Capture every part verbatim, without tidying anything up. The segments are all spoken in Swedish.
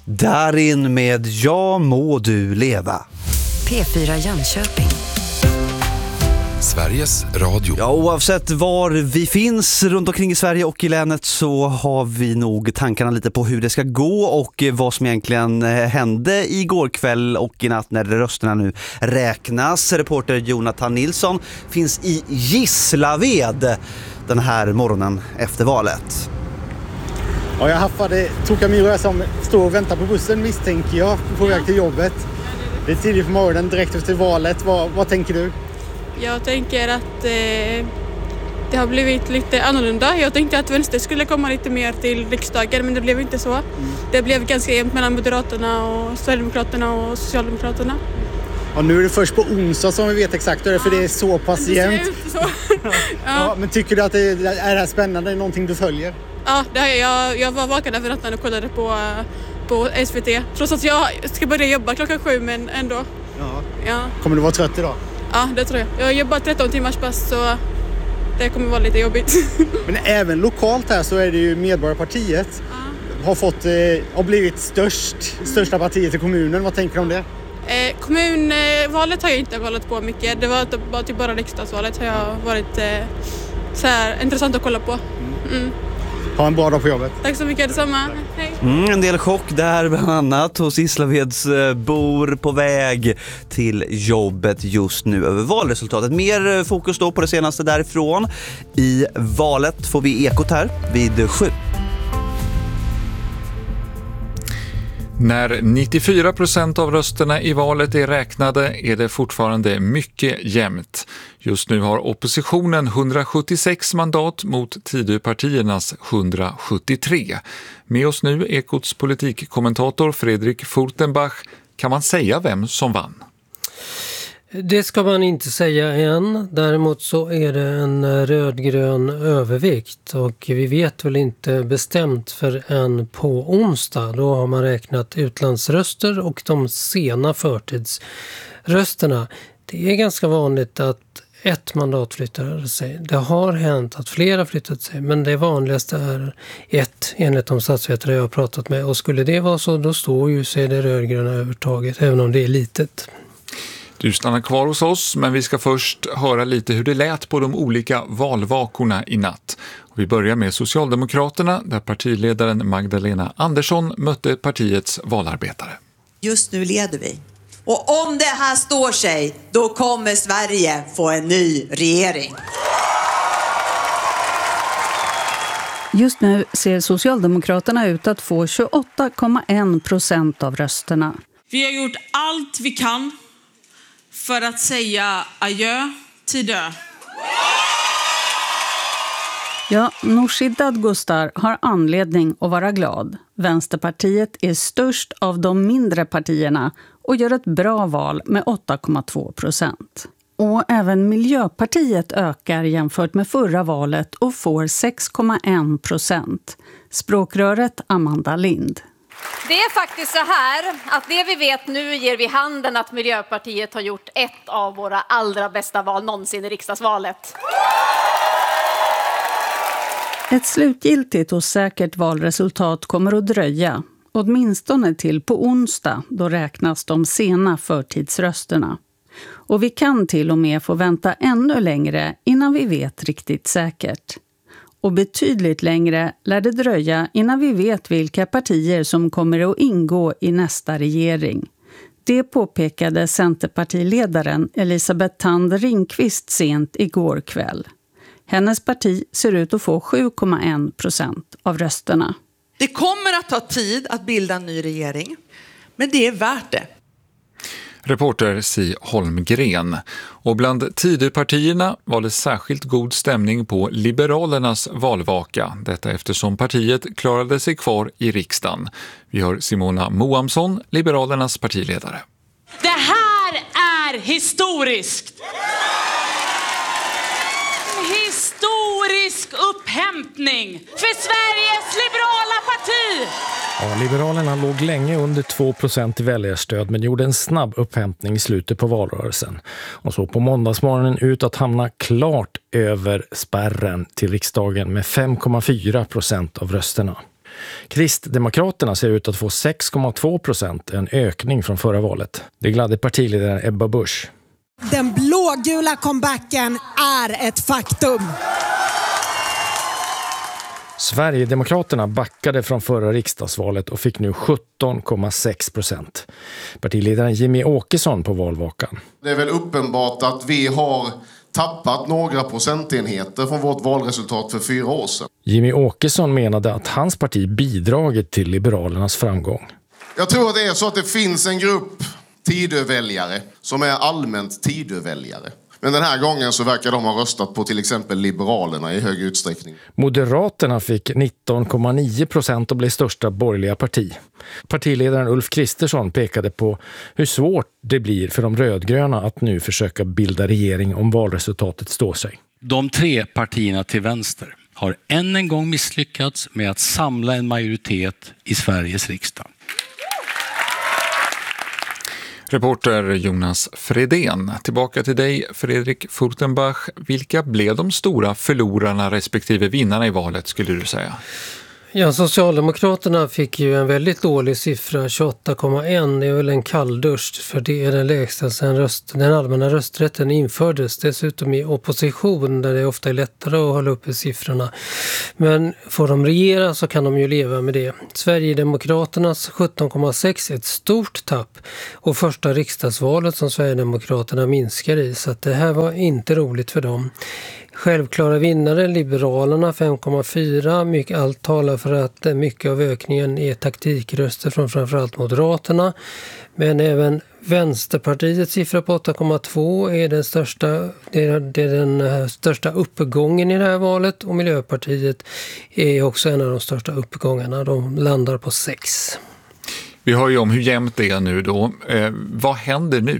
Darin med Ja må du leva. P fyra Jönköping. Sveriges Radio. Ja, oavsett var vi finns runt omkring i Sverige och i länet så har vi nog tankarna lite på hur det ska gå och vad som egentligen hände igår kväll och i natt när rösterna nu räknas. Reporter Jonathan Nilsson finns i Gislaved den här morgonen efter valet. Ja, jag haffade Tokamiro som står och väntar på bussen, misstänker jag, på väg till jobbet. Det är tidigt på morgonen direkt efter valet. Vad, vad tänker du? Jag tänker att eh, det har blivit lite annorlunda. Jag tänkte att vänster skulle komma lite mer till riksdagen, men det blev inte så. Mm. Det blev ganska jämnt mellan Moderaterna och Sverigedemokraterna och Socialdemokraterna. Och nu är det först på onsdag som vi vet exakt hur det är, för det är så pass jämnt. Så. ja. Ja, men tycker du att det är, är det här spännande? Är det någonting du följer? Ja, det är, jag, jag var vaken över natten och kollade på, på S V T. Trots att jag ska börja jobba klockan sju, men ändå. Ja. Ja. Kommer du vara trött idag? Ja, det tror jag. Jag jobbar tretton timmars pass, så det kommer vara lite jobbigt. Men även lokalt här så är det ju Medborgarpartiet. Ja. Har, fått, eh, har blivit störst, största partiet i kommunen. Vad tänker du om det? Eh, kommunvalet har jag inte kollat på mycket. Det var bara, typ bara riksdagsvalet har jag varit eh, så här, intressant att kolla på. Mm. Ha en bra dag på jobbet. Tack så mycket, detsamma. Hej. Mm, en del chock där bland annat hos Gislaveds bor på väg till jobbet just nu över valresultatet. Mer fokus då på det senaste därifrån. I valet får vi ekot här vid sju. När nittiofyra procent av rösterna i valet är räknade är det fortfarande mycket jämnt. Just nu har oppositionen hundrasjuttiosex mandat mot Tidöpartiernas hundrasjuttiotre. Med oss nu Ekots politikkommentator Fredrik Furtenbach. Kan man säga vem som vann? Det ska man inte säga än. Däremot så är det en rödgrön övervikt och vi vet väl inte bestämt förrän på onsdag. Då har man räknat utlandsröster och de sena förtidsrösterna. Det är ganska vanligt att ett mandat flyttar sig. Det har hänt att flera flyttat sig, men det vanligaste är ett enligt de statsvetare jag har pratat med. Och skulle det vara så, då står ju sig det rödgröna övertaget, även om det är litet. Du stannar kvar hos oss, men vi ska först höra lite hur det lät på de olika valvakorna i natt. Och vi börjar med Socialdemokraterna, där partiledaren Magdalena Andersson mötte partiets valarbetare. Just nu leder vi. Och om det här står sig, då kommer Sverige få en ny regering. Just nu ser Socialdemokraterna ut att få tjugoåtta komma en procent av rösterna. Vi har gjort allt vi kan för att säga adjö till dö. Ja, Nooshi Dadgostar har anledning att vara glad. Vänsterpartiet är störst av de mindre partierna och gör ett bra val med åtta komma två procent. Och även Miljöpartiet ökar jämfört med förra valet och får sex komma en procent. Språkröret Amanda Lind. Det är faktiskt så här att det vi vet nu ger vi handen att Miljöpartiet har gjort ett av våra allra bästa val någonsin i riksdagsvalet. Ett slutgiltigt och säkert valresultat kommer att dröja, åtminstone till på onsdag, då räknas de sena förtidsrösterna. Och vi kan till och med få vänta ännu längre innan vi vet riktigt säkert. Och betydligt längre lär det dröja innan vi vet vilka partier som kommer att ingå i nästa regering. Det påpekade Centerpartiledaren Elisabeth Thand Ringqvist sent igår kväll. Hennes parti ser ut att få sju komma en procent av rösterna. Det kommer att ta tid att bilda en ny regering, men det är värt det. Reporter Si Holmgren. Och bland Tidöpartierna var det särskilt god stämning på Liberalernas valvaka. Detta eftersom partiet klarade sig kvar i riksdagen. Vi hör Simona Moamsson, Liberalernas partiledare. Det här är historiskt! Historisk upphämtning för Sveriges liberala parti! Ja, Liberalerna låg länge under två procent i väljarstöd men gjorde en snabb upphämtning i slutet på valrörelsen. Och så på måndagsmorgonen ut att hamna klart över spärren till riksdagen med fem komma fyra procent av rösterna. Kristdemokraterna ser ut att få sex komma två procent, en ökning från förra valet. Det gladde partiledaren Ebba Busch. Den blågula comebacken är ett faktum. Sverigedemokraterna backade från förra riksdagsvalet och fick nu sjutton komma sex procent. Partiledaren Jimmie Åkesson på valvakan. Det är väl uppenbart att vi har tappat några procentenheter från vårt valresultat för fyra år sedan. Jimmie Åkesson menade att hans parti bidragit till Liberalernas framgång. Jag tror att det är så att det finns en grupp Tidöväljare som är allmänt Tidöväljare. Men den här gången så verkar de ha röstat på till exempel Liberalerna i hög utsträckning. Moderaterna fick nitton komma nio procent och blev största borgerliga parti. Partiledaren Ulf Kristersson pekade på hur svårt det blir för de rödgröna att nu försöka bilda regering om valresultatet står sig. De tre partierna till vänster har än en gång misslyckats med att samla en majoritet i Sveriges riksdag. Reporter Jonas Fredén. Tillbaka till dig, Fredrik Furtenbach. Vilka blev de stora förlorarna respektive vinnarna i valet, skulle du säga? Ja, Socialdemokraterna fick ju en väldigt dålig siffra, tjugoåtta komma ett. Det är väl en kalldusch, för det är den lägsta sedan röst, den allmänna rösträtten infördes. Dessutom i opposition, där det ofta är lättare att hålla uppe siffrorna. Men får de regera så kan de ju leva med det. Sverigedemokraternas sjutton komma sex är ett stort tapp. Och första riksdagsvalet som Sverigedemokraterna minskar i. Så att det här var inte roligt för dem. Självklara vinnare, Liberalerna fem komma fyra. Mycket, allt talar för att mycket av ökningen är taktikröster från framförallt Moderaterna. Men även Vänsterpartiets siffra på åtta komma två är den största, det är, det är den största uppgången i det här valet. Och Miljöpartiet är också en av de största uppgångarna. De landar på sex. Vi hör ju om hur jämnt det är nu då. Eh, vad händer nu?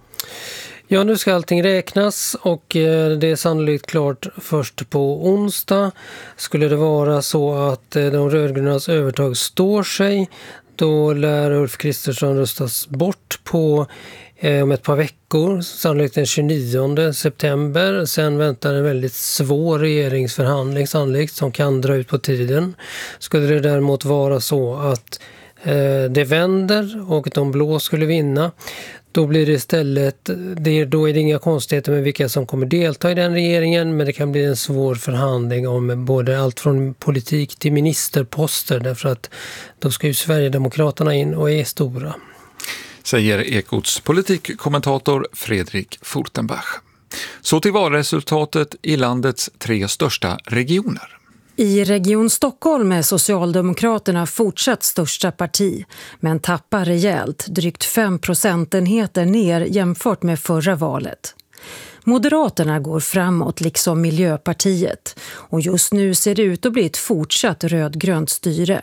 Ja, nu ska allting räknas och det är sannolikt klart först på onsdag. Skulle det vara så att de rödgrönas övertag står sig, då lär Ulf Kristersson röstas bort på eh, om ett par veckor, sannolikt den tjugonionde september. Sen väntar en väldigt svår regeringsförhandling sannolikt som kan dra ut på tiden. Skulle det däremot vara så att eh, det vänder och de blå skulle vinna, då blir det istället, det, då är det inga konstigheter med vilka som kommer delta i den regeringen, men det kan bli en svår förhandling om både allt från politik till ministerposter, därför att då ska ju Sverigedemokraterna in och är stora. Säger Ekots politikkommentator Fredrik Furtenbach. Så till valresultatet i landets tre största regioner. I Region Stockholm är Socialdemokraterna fortsatt största parti, men tappar rejält, drygt fem procentenheter ner jämfört med förra valet. Moderaterna går framåt liksom Miljöpartiet, och just nu ser det ut att bli ett fortsatt rödgrönt styre.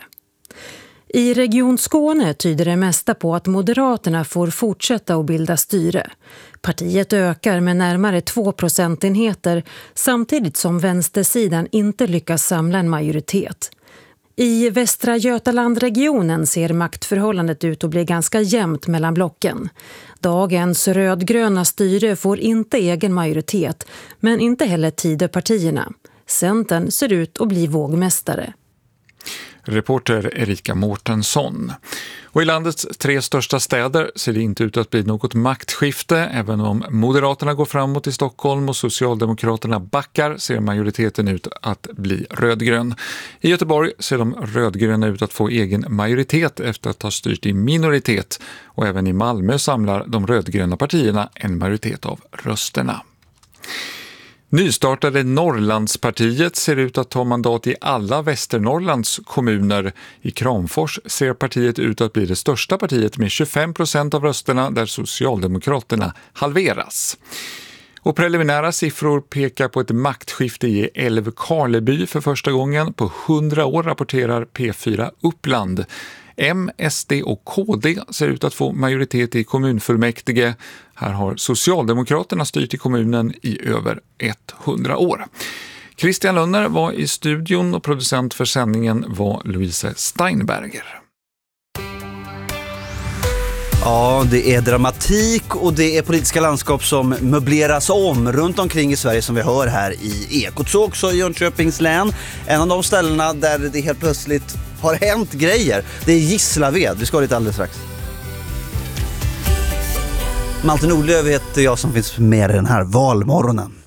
I Region Skåne tyder det mesta på att Moderaterna får fortsätta att bilda styre. Partiet ökar med närmare två procentenheter samtidigt som vänstersidan inte lyckas samla en majoritet. I Västra Götalandregionen ser maktförhållandet ut att bli ganska jämnt mellan blocken. Dagens rödgröna styre får inte egen majoritet, men inte heller Tidöpartierna. Centern ser ut att bli vågmästare. Reporter Erika Mårtensson. Och i landets tre största städer ser det inte ut att bli något maktskifte. Även om Moderaterna går framåt i Stockholm och Socialdemokraterna backar ser majoriteten ut att bli rödgrön. I Göteborg ser de rödgröna ut att få egen majoritet efter att ha styrt i minoritet. Och även i Malmö samlar de rödgröna partierna en majoritet av rösterna. Nystartade Norrlandspartiet ser ut att ta mandat i alla Västernorrlands kommuner. I Kramfors ser partiet ut att bli det största partiet med tjugofem procent av rösterna, där Socialdemokraterna halveras. Och preliminära siffror pekar på ett maktskifte i Älvkarleby för första gången på hundra år, rapporterar P fyra Uppland. M, S D och K D ser ut att få majoritet i kommunfullmäktige. Här har Socialdemokraterna styrt i kommunen i över hundra år. Christian Lönner var i studion och producent för sändningen var Louise Steinberger. Ja, det är dramatik och det är politiska landskap som möbleras om runt omkring i Sverige som vi hör här i Ekot. Så också i Jönköpings län. En av de ställena där det helt plötsligt har hänt grejer. Det är Gislaved. Vi ska dit alldeles strax. Malte Nordlöf heter jag som finns med i den här valmorgonen.